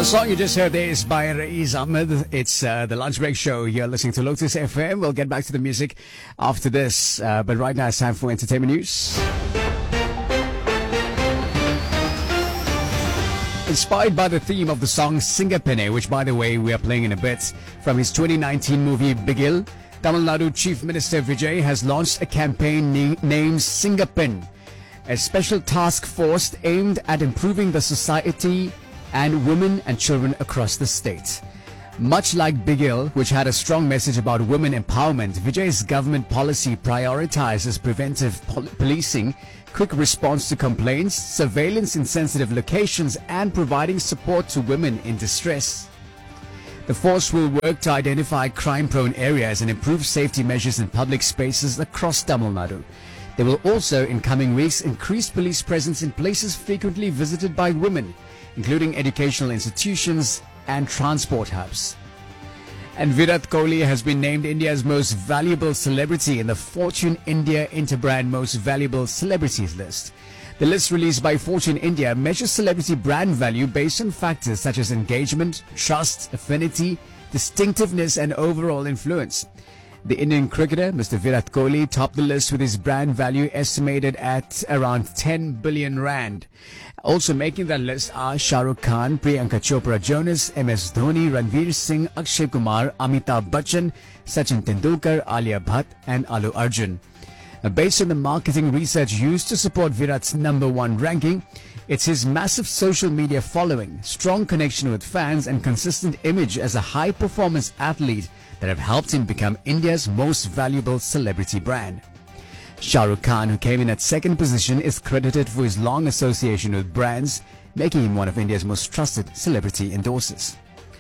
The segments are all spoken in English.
song you just heard there is by Raiz Ahmed. It's the lunch break show. You're listening to Lotus FM. We'll get back to the music after this. But right now it's time for entertainment news. Inspired by the theme of the song Singapene, which by the way we are playing in a bit, from his 2019 movie Bigil, Tamil Nadu Chief Minister Vijay has launched a campaign named Singapin, a special task force aimed at improving the society and women and children across the state. Much like Bigil, which had a strong message about women empowerment, Vijay's government policy prioritizes preventive policing, quick response to complaints, surveillance in sensitive locations, and providing support to women in distress. The force will work to identify crime-prone areas and improve safety measures in public spaces across Tamil Nadu. They will also, in coming weeks, increase police presence in places frequently visited by women, including educational institutions and transport hubs. And Virat Kohli has been named India's most valuable celebrity in the Fortune India Interbrand Most Valuable Celebrities list. The list released by Fortune India measures celebrity brand value based on factors such as engagement, trust, affinity, distinctiveness, and overall influence. The Indian cricketer, Mr. Virat Kohli, topped the list with his brand value estimated at around 10 billion rand. Also making that list are Shah Rukh Khan, Priyanka Chopra Jonas, MS Dhoni, Ranveer Singh, Akshay Kumar, Amitabh Bachchan, Sachin Tendulkar, Alia Bhatt, and Allu Arjun. Based on the marketing research used to support Virat's number one ranking, it's his massive social media following, strong connection with fans, and consistent image as a high-performance athlete that have helped him become India's most valuable celebrity brand. Shah Rukh Khan, who came in at second position, is credited for his long association with brands, making him one of India's most trusted celebrity endorsers.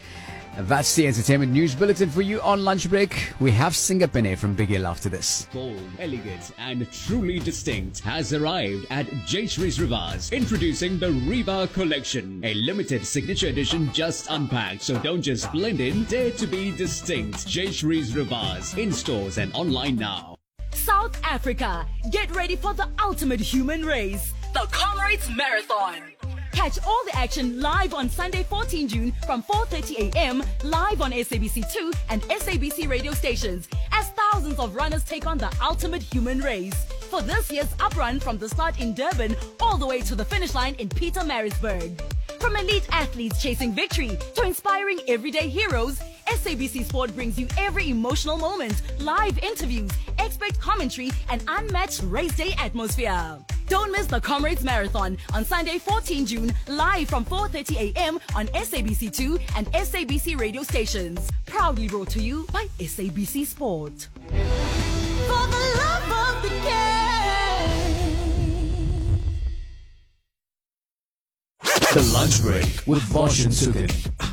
That's the entertainment news bulletin for you on lunch break. We have Singapene from Bigil after this. Bold, elegant, and truly distinct has arrived at Jayashree's Rivas. Introducing the Riva Collection, a limited signature edition just unpacked. So don't just blend in, dare to be distinct. Jayashree's Rivas, in stores and online now. South Africa, get ready for the ultimate human race, the Comrades Marathon. Catch all the action live on Sunday 14 June from 4:30 a.m. live on SABC2 and SABC radio stations as thousands of runners take on the ultimate human race. For this year's uprun from the start in Durban all the way to the finish line in Pietermaritzburg. From elite athletes chasing victory to inspiring everyday heroes, SABC Sport brings you every emotional moment, live interviews, expert commentary, and unmatched race day atmosphere. Don't miss the Comrades Marathon on Sunday 14 June, live from 4:30 a.m. on SABC2 and SABC radio stations. Proudly brought to you by SABC Sport. For the love of the game. The lunch break with Bosch and Sudhin.